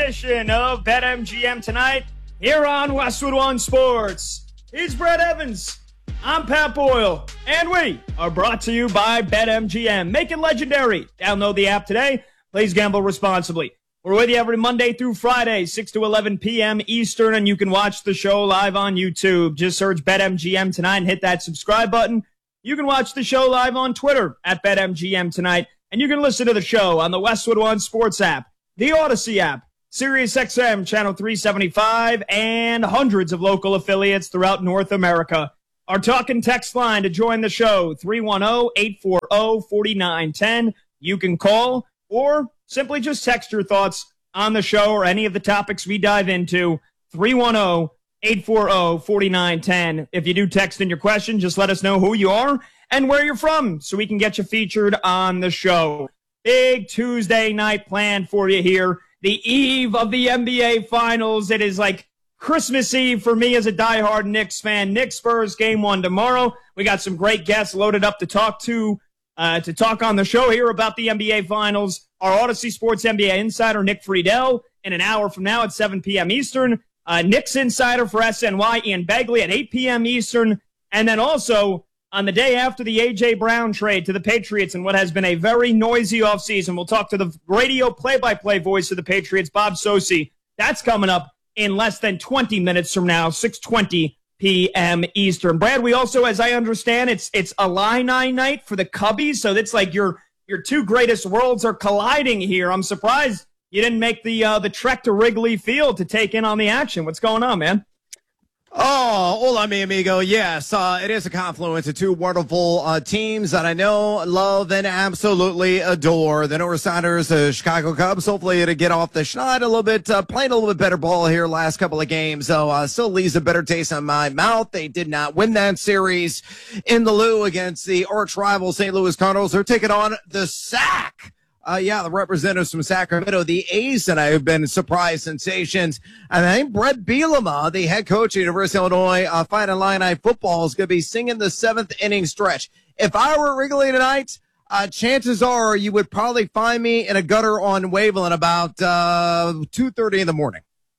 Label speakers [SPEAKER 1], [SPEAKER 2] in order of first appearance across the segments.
[SPEAKER 1] edition of BetMGM tonight here on Westwood One Sports. He's Brett Evans. I'm Pat Boyle. And we are brought to you by BetMGM. Make it legendary. Download the app today. Please gamble responsibly. We're with you every Monday through Friday, 6 to 11 p.m. Eastern, and you can watch the show live on YouTube. Just search BetMGM tonight and hit that subscribe button. You can watch the show live on Twitter at BetMGM tonight, and you can listen to the show on the Westwood One Sports app, the Odyssey app, SiriusXM Channel 375, and hundreds of local affiliates throughout North America. Our talk and text line to join the show, 310-840-4910. You can call or simply just text your thoughts on the show or any of the topics we dive into, 310-840-4910. If you do text in your question, just let us know who you are and where you're from so we can get you featured on the show. Big Tuesday night planned for you here. The eve of the NBA Finals. It is like Christmas Eve for me as a diehard Knicks fan. Knicks Spurs game 1 tomorrow. We got some great guests loaded up to talk on the show here about the NBA Finals. Our Odyssey Sports NBA insider, Nick Friedel, in an hour from now at 7 p.m. Eastern. Knicks insider for SNY, Ian Begley, at 8 p.m. Eastern. And then also, on the day after the A.J. Brown trade to the Patriots and what has been a very noisy offseason, we'll talk to the radio play-by-play voice of the Patriots, Bob Socci. That's coming up in less than 20 minutes from now, 6:20 p.m. Eastern. Brad, we also, as I understand, it's Illini night for the Cubbies, so it's like your two greatest worlds are colliding here. I'm surprised you didn't make the trek to Wrigley Field to take in on the action. What's going on, man?
[SPEAKER 2] Oh, hola, mi amigo. Yes, it is a confluence of two wonderful teams that I know, love, and absolutely adore. The Northsiders, the Chicago Cubs, hopefully to get off the schneid a little bit, playing a little bit better ball here last couple of games. So still leaves a better taste in my mouth. They did not win that series in the Lou against the arch rival St. Louis Cardinals. They're taking on the SAC. The representatives from Sacramento, the A's, and I have been surprise sensations. And I think Brett Bielema, the head coach at University of Illinois, Fighting Illini football, is going to be singing the seventh inning stretch. If I were at Wrigley tonight, chances are you would probably find me in a gutter on Waveland about 2:30 in the morning.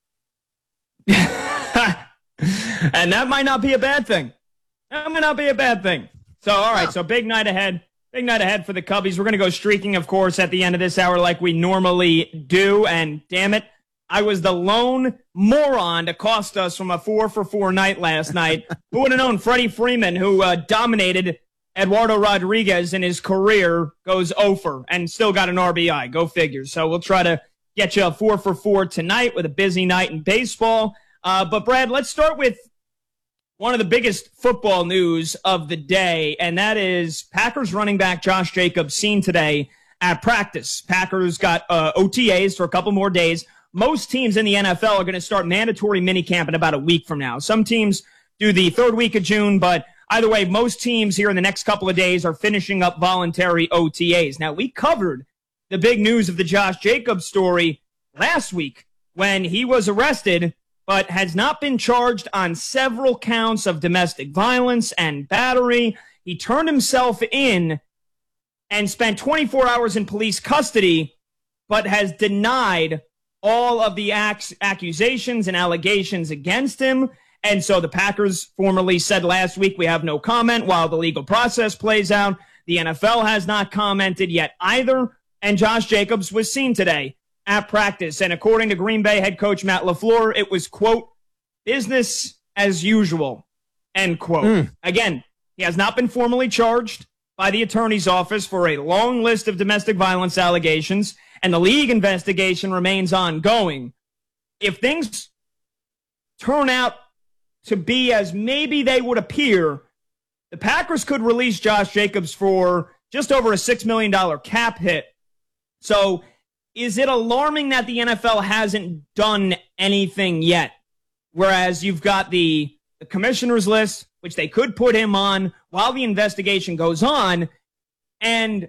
[SPEAKER 1] And that might not be a bad thing. That might not be a bad thing. So, all right, so big night ahead. Big night ahead for the Cubbies. We're going to go streaking, of course, at the end of this hour like we normally do. And damn it, I was the lone moron to cost us from a 4-for-4 night last night. Who would have known Freddie Freeman, who dominated Eduardo Rodriguez in his career, goes 0-for and still got an RBI. Go figure. So we'll try to get you a 4-for-4 tonight with a busy night in baseball. But, Brad, let's start with one of the biggest football news of the day, and that is Packers running back Josh Jacobs seen today at practice. Packers got OTAs for a couple more days. Most teams in the NFL are going to start mandatory minicamp in about a week from now. Some teams do the third week of June, but either way, most teams here in the next couple of days are finishing up voluntary OTAs. Now, we covered the big news of the Josh Jacobs story last week when he was arrested but has not been charged on several counts of domestic violence and battery. He turned himself in and spent 24 hours in police custody, but has denied all of the accusations and allegations against him. And so the Packers formally said last week, we have no comment while the legal process plays out. The NFL has not commented yet either. And Josh Jacobs was seen today at practice. And according to Green Bay head coach Matt LaFleur, it was, quote, business as usual, end quote. Again, he has not been formally charged by the attorney's office for a long list of domestic violence allegations, and the league investigation remains ongoing. If things turn out to be as maybe they would appear, the Packers could release Josh Jacobs for just over a $6 million cap hit. So is it alarming that the NFL hasn't done anything yet? Whereas you've got the commissioner's list, which they could put him on while the investigation goes on. And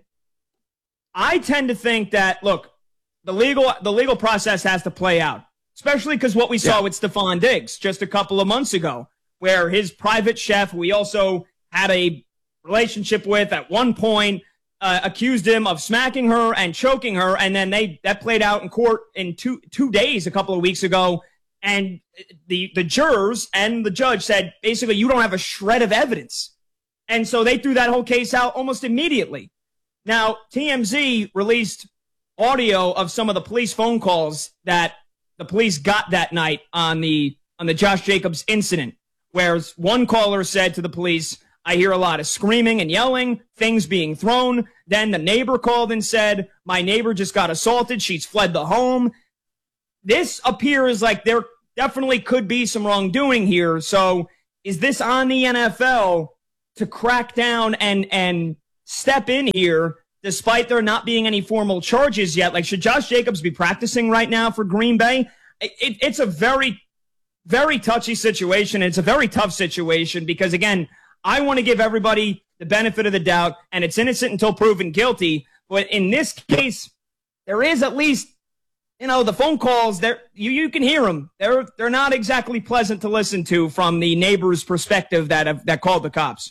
[SPEAKER 1] I tend to think that, look, the legal process has to play out, especially because what we saw with Stephon Diggs just a couple of months ago, where his private chef, we also had a relationship with at one point, accused him of smacking her and choking her, and then that played out in court in two days a couple of weeks ago. And the jurors and the judge said, basically, you don't have a shred of evidence. And so they threw that whole case out almost immediately. Now, TMZ released audio of some of the police phone calls that the police got that night on the Josh Jacobs incident, where one caller said to the police, I hear a lot of screaming and yelling, things being thrown. Then the neighbor called and said, my neighbor just got assaulted. She's fled the home. This appears like there definitely could be some wrongdoing here. So is this on the NFL to crack down and step in here despite there not being any formal charges yet? Like, should Josh Jacobs be practicing right now for Green Bay? It's a very, very touchy situation. It's a very tough situation because, again, I want to give everybody the benefit of the doubt, and it's innocent until proven guilty. But in this case, there is at least, the phone calls, you can hear them. They're not exactly pleasant to listen to from the neighbor's perspective that called the cops.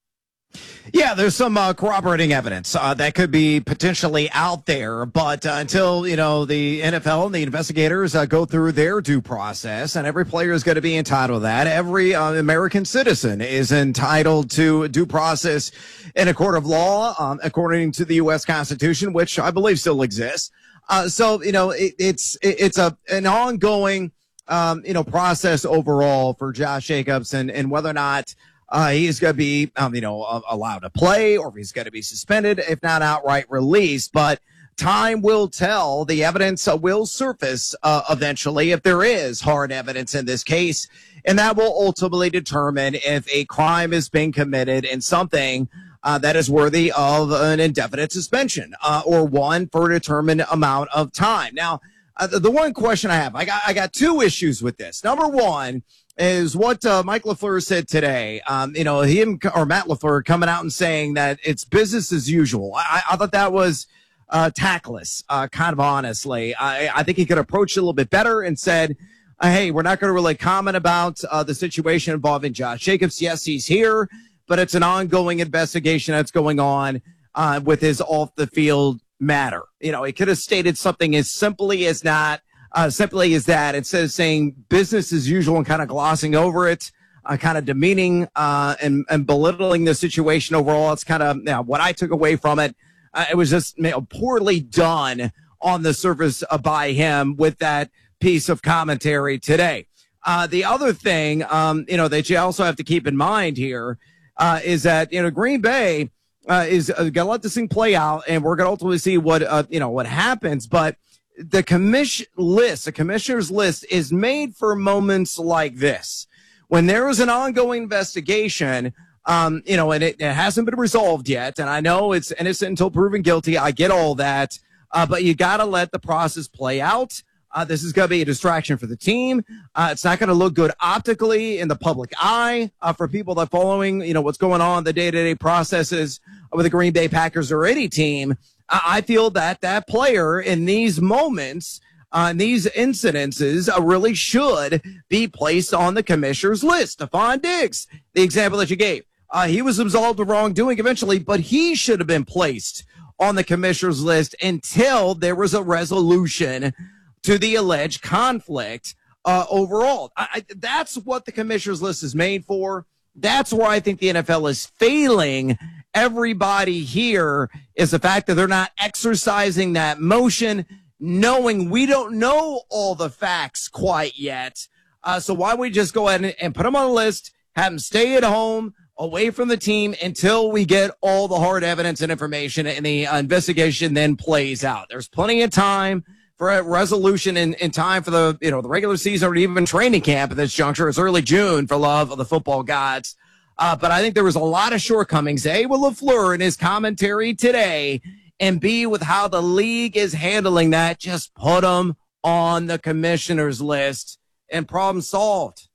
[SPEAKER 2] Yeah, there's some corroborating evidence that could be potentially out there, but until, the NFL and the investigators go through their due process, and every player is going to be entitled to that. Every American citizen is entitled to due process in a court of law, according to the U.S. Constitution, which I believe still exists. So, it's an ongoing, process overall for Josh Jacobs and whether or not he's going to be, allowed to play, or if he's going to be suspended, if not outright released. But time will tell. The evidence will surface eventually if there is hard evidence in this case, and that will ultimately determine if a crime has been committed and something that is worthy of an indefinite suspension or one for a determined amount of time. Now, the one question I have, I got two issues with this. Number one is what Mike LaFleur said today. Him or Matt LaFleur coming out and saying that it's business as usual. I thought that was tactless, kind of honestly. I think he could approach it a little bit better and said, hey, we're not going to really comment about the situation involving Josh Jacobs. Yes, he's here, but it's an ongoing investigation that's going on with his off-the-field matter. He could have stated something as simply as that, instead of saying business as usual and kind of glossing over it, kind of demeaning and belittling the situation overall. It's kind of what I took away from it. It was just poorly done on the surface by him with that piece of commentary today. The other thing, that you also have to keep in mind here is that, Green Bay is going to let this thing play out, and we're going to ultimately see what happens. But the commissioner's list is made for moments like this. When there is an ongoing investigation, and it hasn't been resolved yet, and I know it's innocent until proven guilty. I get all that. But you got to let the process play out. This is going to be a distraction for the team. It's not going to look good optically in the public eye for people that are following, what's going on, the day-to-day processes with the Green Bay Packers or any team. I feel that player in these moments, these incidences, really should be placed on the commissioner's list. Stephon Diggs, the example that you gave, he was absolved of wrongdoing eventually, but he should have been placed on the commissioner's list until there was a resolution to the alleged conflict overall. That's what the commissioner's list is made for. That's where I think the NFL is failing everybody here, is the fact that they're not exercising that motion, knowing we don't know all the facts quite yet. So why don't we just go ahead and put them on the list, have them stay at home, away from the team until we get all the hard evidence and information, and the investigation then plays out. There's plenty of time for a resolution in time for the regular season or even training camp at this juncture. It's early June, for love of the football gods. But I think there was a lot of shortcomings, A, with LaFleur in his commentary today, and B, with how the league is handling that. Just put them on the commissioner's list and problem solved.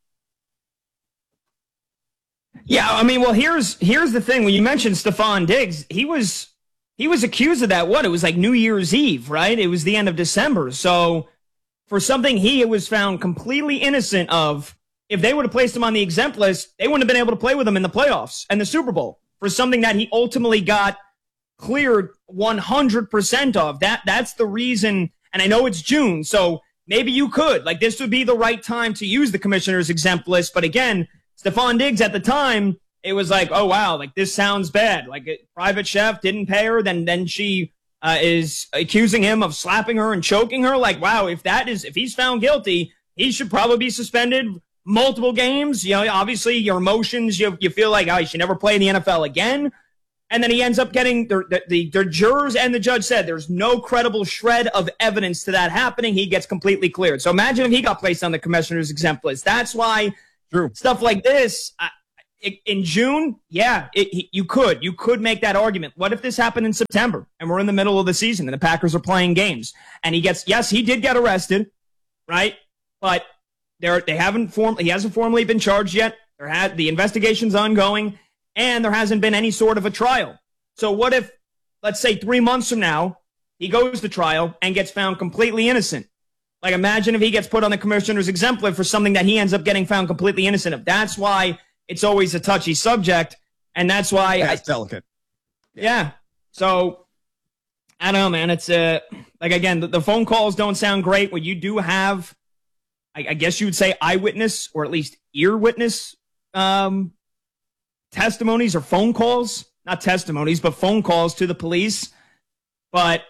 [SPEAKER 1] Yeah, I mean, well, here's the thing. When you mentioned Stephon Diggs, he was accused of that. It was like New Year's Eve, right? It was the end of December. So for something he was found completely innocent of, if they would have placed him on the exempt list, they wouldn't have been able to play with him in the playoffs and the Super Bowl for something that he ultimately got cleared 100% of. That's the reason. And I know it's June, so maybe you could. Like, this would be the right time to use the commissioner's exempt list. But again, Stephon Diggs at the time, it was like, oh, wow, like this sounds bad. Like a private chef didn't pay her. Then she is accusing him of slapping her and choking her. Like, wow, if he's found guilty, he should probably be suspended multiple games. You know, obviously your emotions, you feel like, oh, he should never play in the NFL again. And then he ends up getting the jurors and the judge said there's no credible shred of evidence to that happening. He gets completely cleared. So imagine if he got placed on the commissioner's exempt list. That's why stuff like this in June, you could make that argument. What if this happened in September and we're in the middle of the season and the Packers are playing games and he did get arrested, right? But he hasn't formally been charged yet. The investigation's ongoing. And there hasn't been any sort of a trial. So what if, let's say 3 months from now, he goes to trial and gets found completely innocent? Like, imagine if he gets put on the commissioner's exempt list for something that he ends up getting found completely innocent of. That's why it's always a touchy subject. And that's why
[SPEAKER 2] it's delicate.
[SPEAKER 1] Yeah. So I don't know, man. It's like, again, the phone calls don't sound great. When you do have, I guess you would say eyewitness or at least ear witness, testimonies or phone calls, not testimonies, but phone calls to the police. But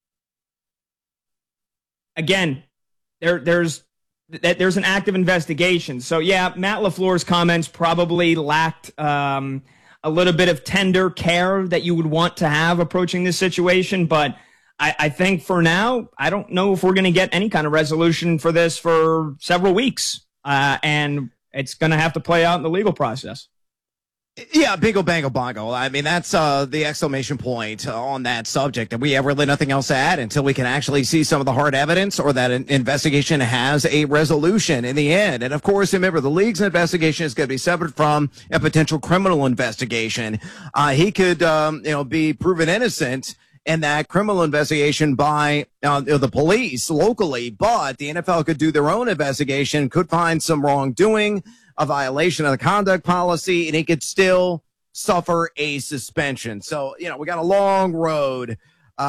[SPEAKER 1] again, there's an active investigation. So yeah, Matt LaFleur's comments probably lacked a little bit of tender care that you would want to have approaching this situation. But I think for now, I don't know if we're going to get any kind of resolution for this for several weeks. And it's going to have to play out in the legal process.
[SPEAKER 2] Yeah, bingo, bango, bongo. I mean, that's the exclamation point on that subject. And we have really nothing else to add until we can actually see some of the hard evidence or that an investigation has a resolution in the end. And, of course, remember, the league's investigation is going to be separate from a potential criminal investigation. He could, be proven innocent in that criminal investigation by the police locally, but the NFL could do their own investigation, could find some wrongdoing, a violation of the conduct policy, and he could still suffer a suspension. So, we got a long road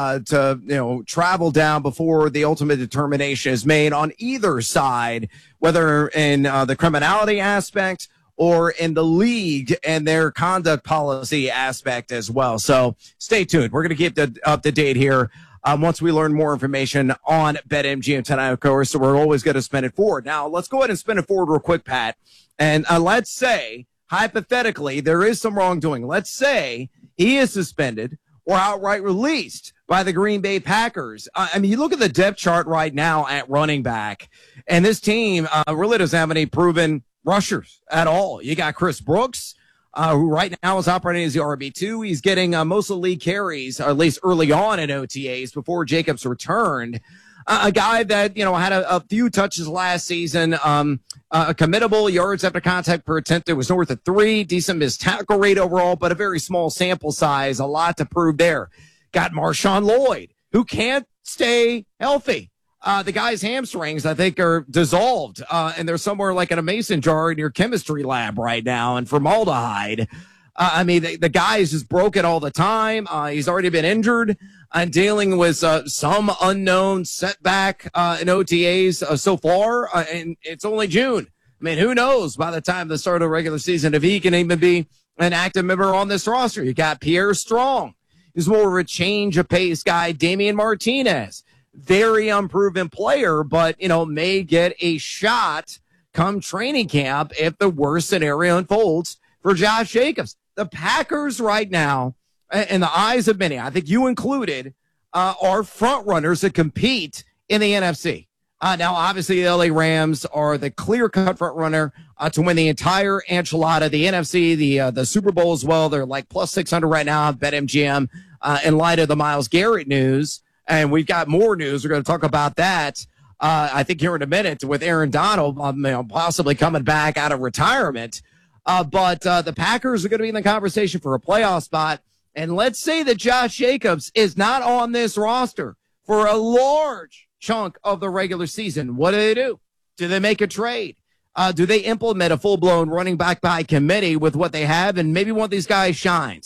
[SPEAKER 2] to, travel down before the ultimate determination is made on either side, whether in the criminality aspect or in the league and their conduct policy aspect as well. So stay tuned. We're going to keep up to date here. Once we learn more information on BetMGM tonight, of course, so we're always going to spin it forward. Now, let's go ahead and spin it forward real quick, Pat. And let's say, hypothetically, there is some wrongdoing. Let's say he is suspended or outright released by the Green Bay Packers. I mean, you look at the depth chart right now at running back, and this team really doesn't have any proven rushers at all. You got Chris Brooks, who right now is operating as the RB2. He's getting most of the league carries, or at least early on in OTAs before Jacobs returned. A guy that, had a few touches last season, committable yards after contact per attempt. It was north of 3, decent missed tackle rate overall, but a very small sample size, a lot to prove there. Got Marshawn Lloyd, who can't stay healthy. The guy's hamstrings, I think, are dissolved, and they're somewhere like in a mason jar in your chemistry lab right now, and formaldehyde. I mean, the guy is just broken all the time. He's already been injured and dealing with some unknown setback in OTAs so far, and it's only June. I mean, who knows by the time the start of the regular season if he can even be an active member on this roster. You got Pierre Strong. He's more of a change of pace guy. Damian Martinez, very unproven player, but, may get a shot come training camp if the worst scenario unfolds for Josh Jacobs. The Packers right now, in the eyes of many, I think you included, are front runners to compete in the NFC. Now, obviously, the LA Rams are the clear-cut front runner to win the entire enchilada, the NFC, the Super Bowl as well. They're like plus 600 right now, BetMGM, in light of the Myles Garrett news. And we've got more news. We're going to talk about that, I think, here in a minute with Aaron Donald possibly coming back out of retirement. But the Packers are going to be in the conversation for a playoff spot. And let's say that Josh Jacobs is not on this roster for a large chunk of the regular season. What do? Do they make a trade? Do they implement a full-blown running back by committee with what they have? And maybe one of these guys shines.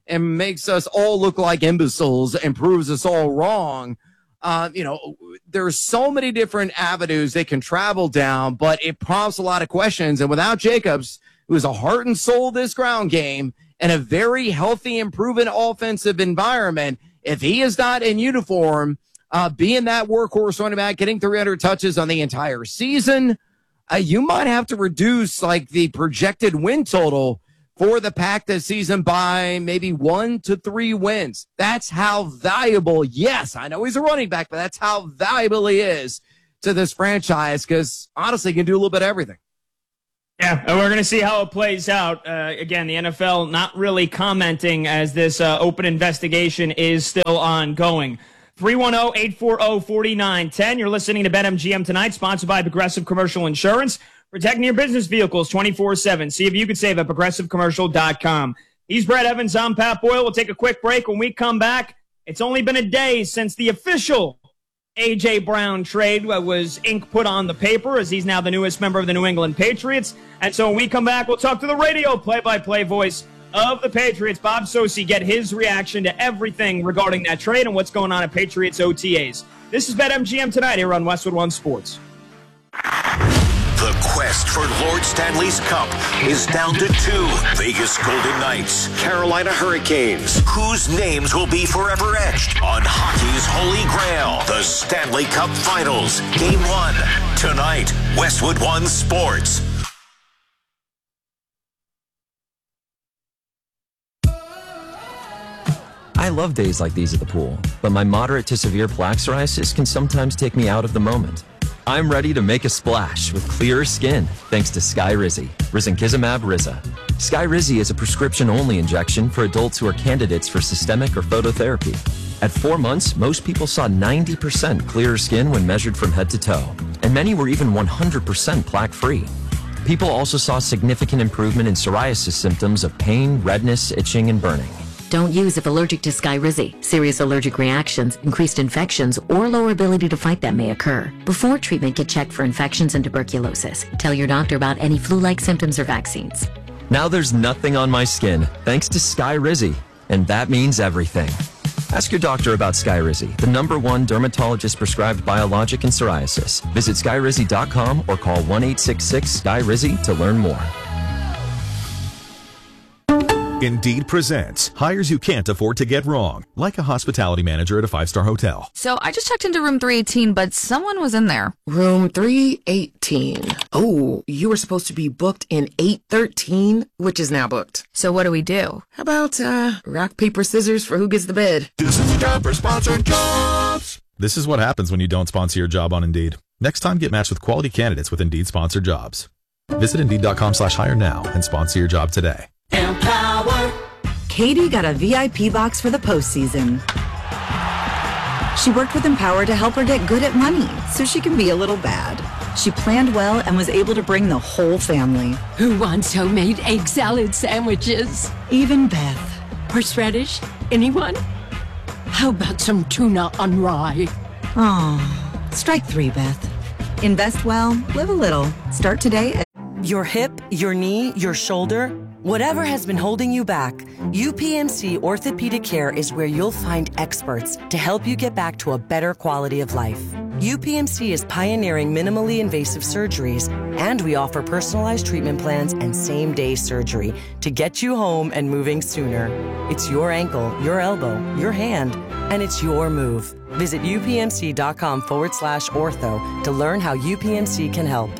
[SPEAKER 2] and makes us all look like imbeciles and proves us all wrong. There's so many different avenues they can travel down, but it prompts a lot of questions. And without Jacobs, who is a heart and soul of this ground game and a very healthy and proven offensive environment, if he is not in uniform, being that workhorse running back, getting 300 touches on the entire season, you might have to reduce like the projected win total for the Pack this season by maybe 1 to 3 wins. That's how valuable, yes, I know he's a running back, but that's how valuable he is to this franchise because, honestly, he can do a little bit of everything.
[SPEAKER 1] Yeah, and we're going to see how it plays out. Again, the NFL not really commenting as this open investigation is still ongoing. 310-840-4910. You're listening to BetMGM tonight, sponsored by Progressive Commercial Insurance. Protecting your business vehicles 24/7. See if you could save at progressivecommercial.com. He's Brad Evans. I'm Pat Boyle. We'll take a quick break. When we come back, it's only been a day since the official A.J. Brown trade was ink put on the paper, as he's now the newest member of the New England Patriots. And so when we come back, we'll talk to the radio play-by-play voice of the Patriots, Bob Socci, get his reaction to everything regarding that trade and what's going on at Patriots OTAs. This is BetMGM tonight here on Westwood One Sports.
[SPEAKER 3] The quest for Lord Stanley's Cup is down to 2. Vegas Golden Knights, Carolina Hurricanes. Whose names will be forever etched on hockey's holy grail? The Stanley Cup Finals, Game 1. Tonight, Westwood One Sports.
[SPEAKER 4] I love days like these at the pool, but my moderate to severe plaque psoriasis can sometimes take me out of the moment. I'm ready to make a splash with clearer skin thanks to Skyrizi, risankizumab Riza. Skyrizi is a prescription-only injection for adults who are candidates for systemic or phototherapy. At 4 months, most people saw 90% clearer skin when measured from head to toe, and many were even 100% plaque-free. People also saw significant improvement in psoriasis symptoms of pain, redness, itching, and burning.
[SPEAKER 5] Don't use if allergic to Skyrizi. Serious allergic reactions, increased infections, or lower ability to fight them may occur. Before treatment, get checked for infections and tuberculosis. Tell your doctor about any flu-like symptoms or vaccines.
[SPEAKER 4] Now there's nothing on my skin thanks to Skyrizi, and that means everything. Ask your doctor about Skyrizi, the #1 dermatologist-prescribed biologic in psoriasis. Visit Skyrizi.com or call 1-866-SKYRIZI to learn more.
[SPEAKER 6] Indeed presents hires you can't afford to get wrong, like a hospitality manager at a 5-star hotel.
[SPEAKER 7] So I just checked into room 318, but someone was in there.
[SPEAKER 8] Room 318. Oh, you were supposed to be booked in 813, which is now booked.
[SPEAKER 7] So what do we do?
[SPEAKER 8] How about rock, paper, scissors for who gets the bid?
[SPEAKER 6] This is a job for sponsored jobs. This is what happens when you don't sponsor your job on Indeed. Next time, get matched with quality candidates with Indeed sponsored jobs. Visit Indeed.com/hire now and sponsor your job today.
[SPEAKER 9] Empower. Katie got a VIP box for the postseason. She worked with Empower to help her get good at money so she can be a little bad. She planned well and was able to bring the whole family.
[SPEAKER 10] Who wants homemade egg salad sandwiches?
[SPEAKER 9] Even Beth.
[SPEAKER 10] Horseradish? Anyone? How about some tuna on rye?
[SPEAKER 9] Oh, strike 3, Beth. Invest well, live a little. Start today at
[SPEAKER 11] your hip, your knee, your shoulder, whatever has been holding you back, UPMC Orthopedic Care is where you'll find experts to help you get back to a better quality of life. UPMC is pioneering minimally invasive surgeries, and we offer personalized treatment plans and same-day surgery to get you home and moving sooner. It's your ankle, your elbow, your hand, and it's your move. Visit upmc.com/ortho to learn how UPMC can help.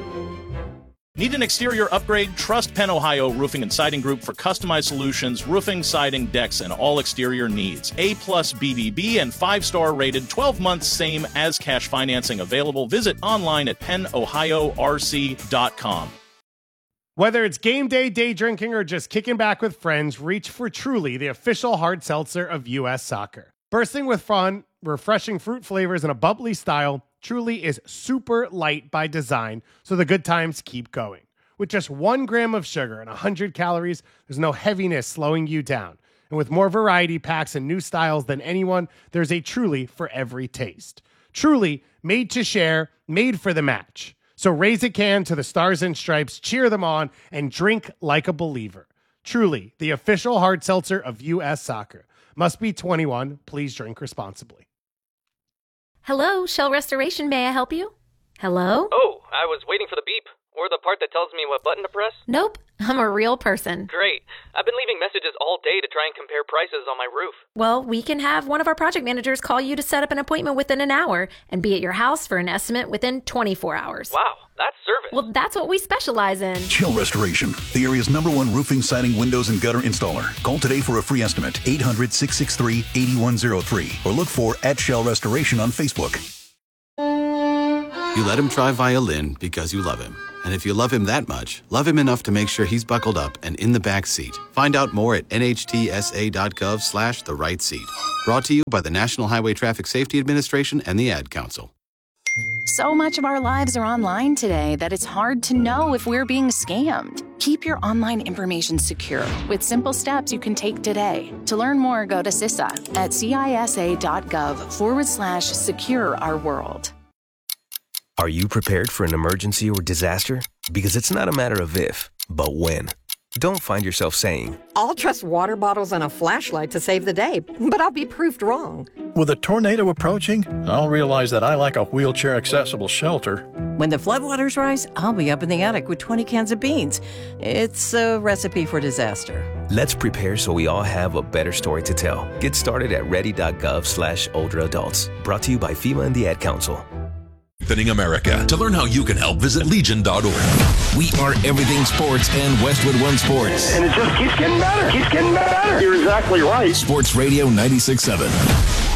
[SPEAKER 12] Need an exterior upgrade? Trust Penn Ohio Roofing and Siding Group for customized solutions, roofing, siding, decks, and all exterior needs. A+ BBB and 5-star rated, 12 months same as cash financing available. Visit online at pennohiorc.com.
[SPEAKER 13] Whether it's game day, day drinking, or just kicking back with friends, reach for Truly, the official hard seltzer of U.S. soccer. Bursting with fun, refreshing fruit flavors, and a bubbly style, Truly is super light by design, so the good times keep going. With just 1 gram of sugar and 100 calories, there's no heaviness slowing you down. And with more variety packs and new styles than anyone, there's a Truly for every taste. Truly, made to share, made for the match. So raise a can to the Stars and Stripes, cheer them on, and drink like a believer. Truly, the official hard seltzer of U.S. Soccer. Must be 21. Please drink responsibly.
[SPEAKER 14] Hello, Shell Restoration. May I help you? Hello?
[SPEAKER 15] Oh, I was waiting for the beep. Or the part that tells me what button to press?
[SPEAKER 14] Nope, I'm a real person.
[SPEAKER 15] Great. I've been leaving messages all day to try and compare prices on my roof.
[SPEAKER 14] Well, we can have one of our project managers call you to set up an appointment within an hour and be at your house for an estimate within 24 hours.
[SPEAKER 15] Wow, that's service.
[SPEAKER 14] Well, that's what we specialize in.
[SPEAKER 16] Shell Restoration, the area's #1 roofing, siding, windows, and gutter installer. Call today for a free estimate, 800-663-8103, or look for @Shell Restoration on Facebook.
[SPEAKER 17] You let him try violin because you love him. And if you love him that much, love him enough to make sure he's buckled up and in the back seat. Find out more at nhtsa.gov/the-right seat. Brought to you by the National Highway Traffic Safety Administration and the Ad Council.
[SPEAKER 18] So much of our lives are online today that it's hard to know if we're being scammed. Keep your online information secure with simple steps you can take today. To learn more, go to CISA at cisa.gov/secure our world.
[SPEAKER 19] Are you prepared for an emergency or disaster? Because it's not a matter of if, but when. Don't find yourself saying,
[SPEAKER 10] I'll trust water bottles and a flashlight to save the day, but I'll be proved wrong.
[SPEAKER 20] With a tornado approaching, I'll realize that I lack a wheelchair-accessible shelter.
[SPEAKER 21] When the floodwaters rise, I'll be up in the attic with 20 cans of beans. It's a recipe for disaster.
[SPEAKER 19] Let's prepare so we all have a better story to tell. Get started at ready.gov/older adults. Brought to you by FEMA and the Ad Council.
[SPEAKER 22] Strengthening America. To learn how you can help, visit Legion.org. We are everything sports and Westwood One Sports.
[SPEAKER 23] And it just keeps getting better. Keeps getting better. You're exactly right.
[SPEAKER 22] Sports Radio 96.7.